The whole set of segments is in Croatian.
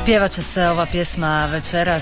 Pjevat će se ova pjesma večeras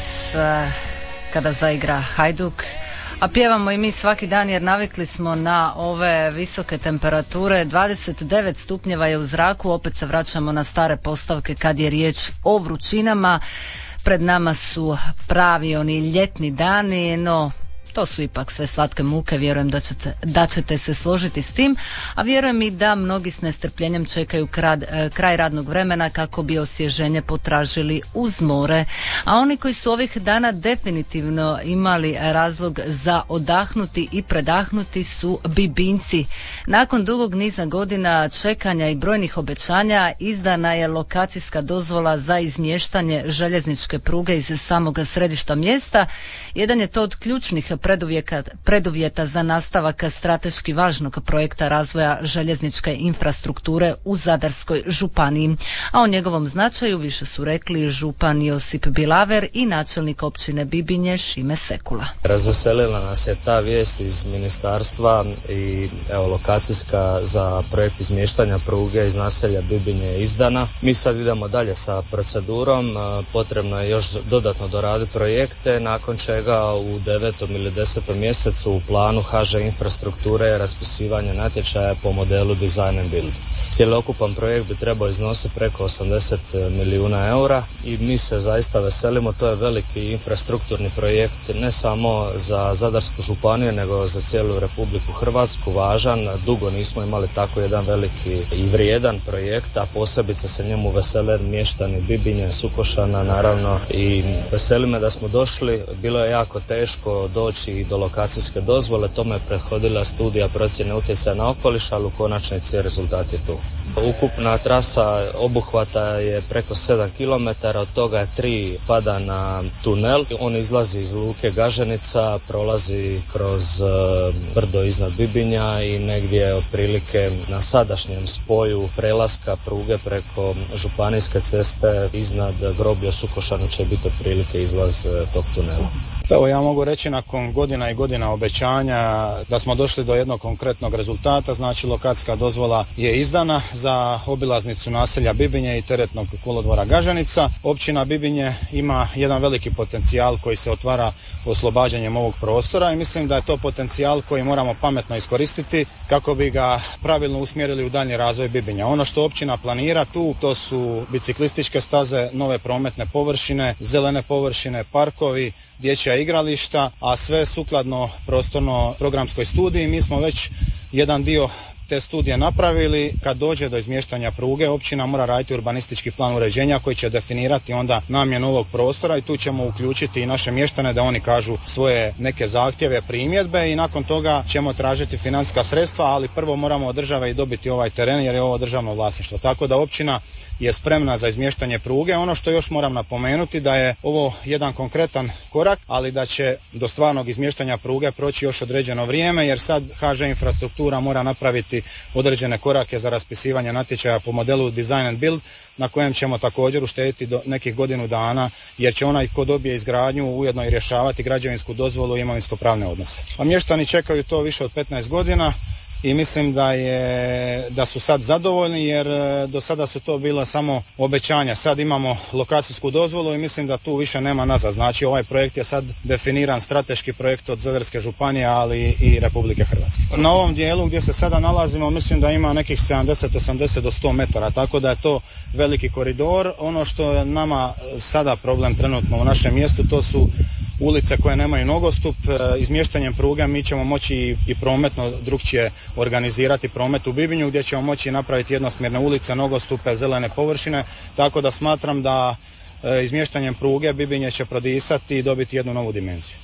kada zaigra Hajduk, a pjevamo i mi svaki dan jer navikli smo na ove visoke temperature. 29 stupnjeva je u zraku, opet se vraćamo na stare postavke kad je riječ o vrućinama. Pred nama su pravi oni ljetni dani, no to su ipak sve slatke muke, vjerujem da ćete se složiti s tim, a vjerujem i da mnogi s nestrpljenjem čekaju kraj radnog vremena kako bi osvježenje potražili uz more, a oni koji su ovih dana definitivno imali razlog za odahnuti i predahnuti su Bibinjci. Nakon dugog niza godina čekanja i brojnih obećanja izdana je lokacijska dozvola za izmještanje željezničke pruge iz samog središta mjesta. Jedan je to od ključnih preduvjeta za nastavak strateški važnog projekta razvoja željezničke infrastrukture u Zadarskoj županiji. A o njegovom značaju više su rekli župan Josip Bilaver i načelnik općine Bibinje Šime Sekula. Razveselila nas je ta vijest iz ministarstva i lokacijska za projekt izmještanja pruge iz naselja Bibinje je izdana. Mi sad idemo dalje sa procedurom, potrebno je još dodatno doraditi projekte, nakon čega u 9. ili 10. mjesecu u planu HŽ infrastrukture je raspisivanje natječaja po modelu Design and Build. Cjelokupan projekt bi trebao iznositi preko 80 milijuna eura i mi se zaista veselimo. To je veliki infrastrukturni projekt ne samo za Zadarsku županiju nego za cijelu Republiku Hrvatsku, važan. Dugo nismo imali tako jedan veliki i vrijedan projekt, a posebice se njemu vesele mještani Bibinje, Sukošana naravno, i veseli me da smo došli. Bilo je jako teško doći i do lokacijske dozvole, tome je prethodila studija procjene utjecaja na okoliš, ali u konačnici rezultat je tu. Ukupna trasa obuhvata je preko 7 km, od toga je 3 pada na tunel. On izlazi iz luke Gaženica, prolazi kroz brdo iznad Bibinja i negdje otprilike na sadašnjem spoju prelaska pruge preko županijske ceste iznad groblja Sukošanu će biti otprilike izlaz tog tunela. Evo, ja mogu reći nakon godina i godina obećanja da smo došli do jednog konkretnog rezultata. Znači, lokacijska dozvola je izdana za obilaznicu naselja Bibinje i teretnog kolodvora Gaženica. Općina Bibinje ima jedan veliki potencijal koji se otvara oslobađanjem ovog prostora i mislim da je to potencijal koji moramo pametno iskoristiti kako bi ga pravilno usmjerili u daljnji razvoj Bibinja. Ono što općina planira tu, to su biciklističke staze, nove prometne površine, zelene površine, parkovi, dječja igrališta, a sve sukladno prostorno-programskoj studiji. Mi smo već jedan dio te studije napravili. Kad dođe do izmještanja pruge, općina mora raditi urbanistički plan uređenja koji će definirati onda namjenu ovog prostora i tu ćemo uključiti i naše mještane da oni kažu svoje neke zahtjeve, primjedbe i nakon toga ćemo tražiti financijska sredstva, ali prvo moramo od države i dobiti ovaj teren jer je ovo državno vlasništvo. Tako da općina je spremna za izmještanje pruge. Ono što još moram napomenuti da je ovo jedan konkretan korak, ali da će do stvarnog izmještanja pruge proći još određeno vrijeme, jer sad HŽ infrastruktura mora napraviti određene korake za raspisivanje natječaja po modelu Design and Build, na kojem ćemo također uštediti do nekih godinu dana, jer će onaj ko dobije izgradnju ujedno i rješavati građevinsku dozvolu i imovinsko-pravne odnose. A mještani čekaju to više od 15 godina. I mislim da su sad zadovoljni jer do sada su to bila samo obećanja. Sad imamo lokacijsku dozvolu i mislim da tu više nema nazad. Znači ovaj projekt je sad definiran strateški projekt od Zadarske županije, ali i Republike Hrvatske. Na ovom dijelu gdje se sada nalazimo mislim da ima nekih 70, 80 do 100 metara, tako da je to veliki koridor. Ono što je nama sada problem trenutno u našem mjestu, to su ulice koje nemaju nogostup. Izmještanjem pruge mi ćemo moći i prometno drukčije organizirati promet u Bibinju, gdje ćemo moći napraviti jednosmjerne ulice, nogostupe, zelene površine, tako da smatram da izmještanjem pruge Bibinje će prodisati i dobiti jednu novu dimenziju.